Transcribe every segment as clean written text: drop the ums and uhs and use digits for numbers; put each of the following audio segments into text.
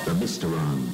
The Mysteron.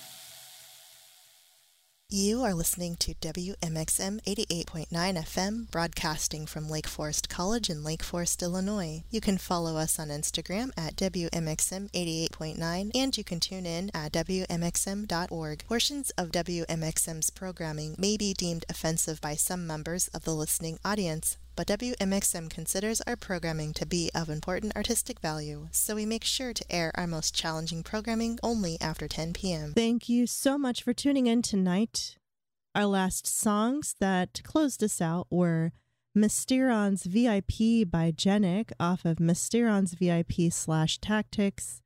You are listening to WMXM 88.9 FM, broadcasting from Lake Forest College in Lake Forest, Illinois. You can follow us on Instagram at WMXM 88.9, and you can tune in at WMXM.org. Portions of WMXM's programming may be deemed offensive by some members of the listening audience, but WMXM considers our programming to be of important artistic value, so we make sure to air our most challenging programming only after 10 p.m. Thank you so much for tuning in tonight. Our last songs that closed us out were Mysteron's VIP by Genic off of Mysteron's VIP/Tactics.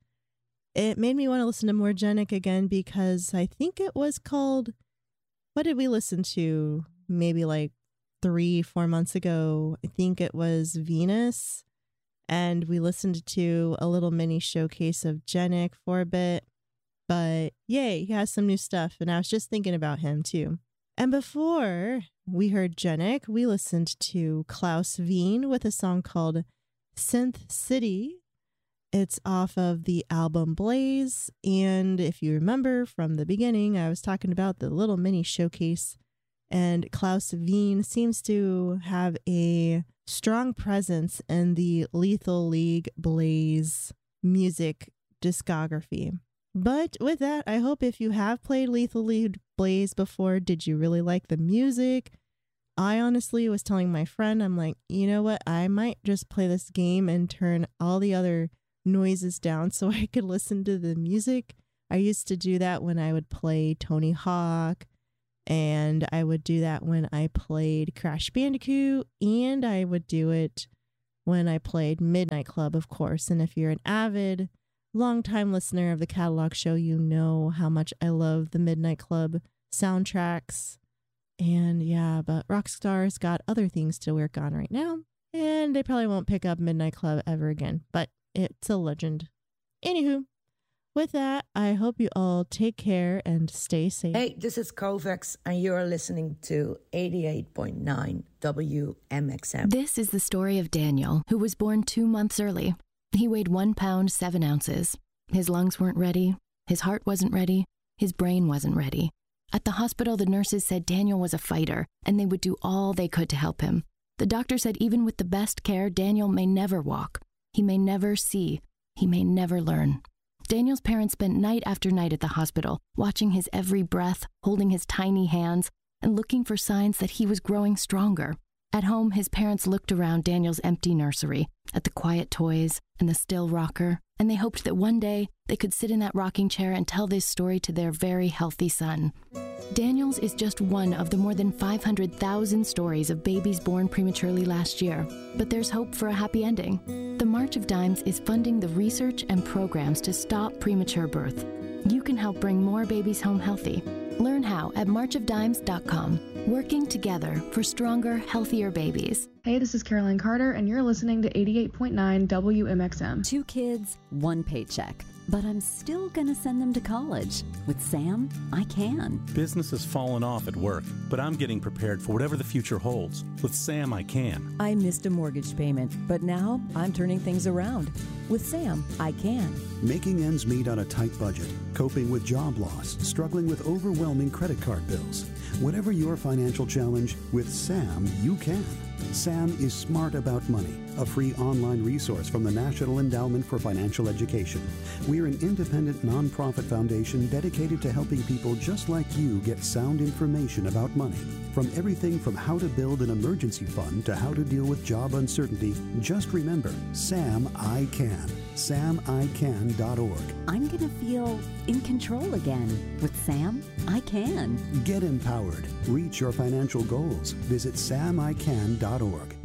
It made me want to listen to more Genic again because I think it was called, what did we listen to? Maybe like 3-4 months ago. I think it was Venus, and we listened to a little mini showcase of Genic for a bit. But yay, he has some new stuff, and I was just thinking about him too. And before we heard Genic, we listened to Klaus Wien with a song called Synth City. It's off of the album Blaze, and if you remember from the beginning, I was talking about the little mini showcase. And Klaus Wien seems to have a strong presence in the Lethal League Blaze music discography. But with that, I hope if you have played Lethal League Blaze before, did you really like the music? I honestly was telling my friend, I'm like, you know what? I might just play this game and turn all the other noises down so I could listen to the music. I used to do that when I would play Tony Hawk. And I would do that when I played Crash Bandicoot, and I would do it when I played Midnight Club, of course. And if you're an avid, longtime listener of the catalog show, you know how much I love the Midnight Club soundtracks. And yeah, but Rockstar's got other things to work on right now, and they probably won't pick up Midnight Club ever again, but it's a legend. Anywho. With that, I hope you all take care and stay safe. Hey, this is Kovacs, and you're listening to 88.9 WMXM. This is the story of Daniel, who was born 2 months early. He weighed 1 pound, 7 ounces. His lungs weren't ready. His heart wasn't ready. His brain wasn't ready. At the hospital, the nurses said Daniel was a fighter, and they would do all they could to help him. The doctor said even with the best care, Daniel may never walk. He may never see. He may never learn. Daniel's parents spent night after night at the hospital, watching his every breath, holding his tiny hands, and looking for signs that he was growing stronger. At home, his parents looked around Daniel's empty nursery, at the quiet toys and the still rocker, and they hoped that one day they could sit in that rocking chair and tell this story to their very healthy son. Daniel's is just one of the more than 500,000 stories of babies born prematurely last year, but there's hope for a happy ending. The March of Dimes is funding the research and programs to stop premature birth. You can help bring more babies home healthy. Learn how at marchofdimes.com. Working together for stronger, healthier babies. Hey, this is Caroline Carter, and you're listening to 88.9 WMXM. 2 kids, 1 paycheck. But I'm still gonna send them to college. With Sam, I can. Business has fallen off at work, but I'm getting prepared for whatever the future holds. With Sam, I can. I missed a mortgage payment, but now I'm turning things around. With Sam, I can. Making ends meet on a tight budget, coping with job loss, struggling with overwhelming credit card bills. Whatever your financial challenge, with Sam, you can. Sam is Smart About Money, a free online resource from the National Endowment for Financial Education. We're an independent nonprofit foundation dedicated to helping people just like you get sound information about money. From everything from how to build an emergency fund to how to deal with job uncertainty, just remember, Sam I Can. SamICan.org. I'm going to feel in control again. With Sam, I can. Get empowered. Reach your financial goals. Visit SamICan.org.